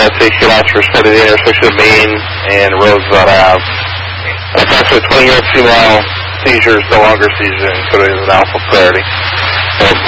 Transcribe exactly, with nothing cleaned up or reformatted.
safety routes for study the intersection of Main and Roosevelt Ave. Approximately twenty-year-old female seizure is no longer seizure and so it is an alpha priority.